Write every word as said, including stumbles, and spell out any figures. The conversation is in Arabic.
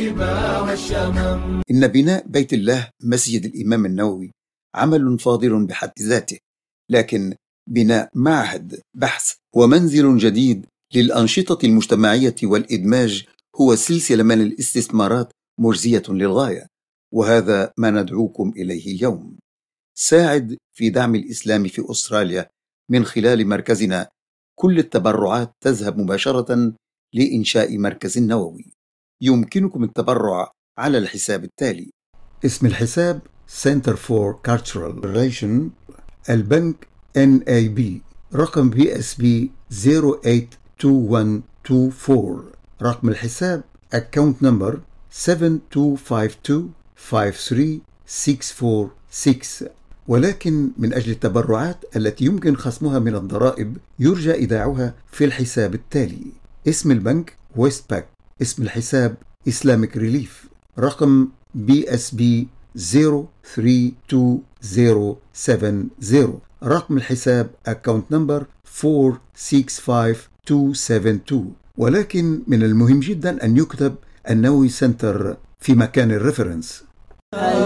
الطيبة والشمم. إن بناء بيت الله مسجد الإمام النووي عمل فاضل بحد ذاته، لكن بناء معهد بحث ومنزل جديد للأنشطة المجتمعية والإدماج هو سلسلة من الاستثمارات مجزية للغاية، وهذا ما ندعوكم إليه اليوم. ساعد في دعم الإسلام في أستراليا من خلال مركزنا. كل التبرعات تذهب مباشرة لإنشاء مركز نووي. يمكنكم التبرع على الحساب التالي. اسم الحساب Center for Cultural Relation، البنك إن إيه بي، رقم بي إس بي صفر ثمانية اثنين واحد اثنين أربعة، رقم الحساب Account Number سبعة اثنين خمسة اثنين خمسة ثلاثة ستة أربعة ستة. ولكن من أجل التبرعات التي يمكن خصمها من الضرائب يرجى إيداعها في الحساب التالي. اسم البنك ويستباك، اسم الحساب Islamic Relief، رقم بي إس بي صفر ثلاثة اثنين صفر سبعة صفر، رقم الحساب Account Number أربعة ستة خمسة اثنين سبعة اثنين. ولكن من المهم جدا أن يكتب النووي سنتر في مكان الريفرنس.